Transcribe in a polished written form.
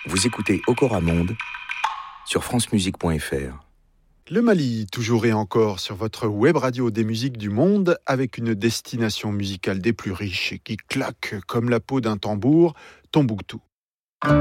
Vous écoutez Okora Monde sur francemusique.fr. Le Mali, toujours et encore sur votre web radio des musiques du monde, avec une destination musicale des plus riches et qui claque comme la peau d'un tambour, Tombouctou.